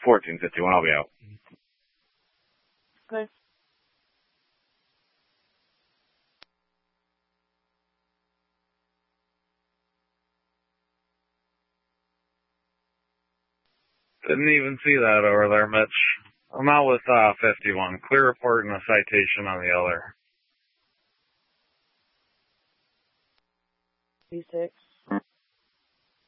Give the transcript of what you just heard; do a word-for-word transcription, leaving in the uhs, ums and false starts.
fourteen fifty-one, I'll be out. Good. Didn't even see that over there, Mitch. I'm out with uh, fifty-one. Clear report and a citation on the other. B six.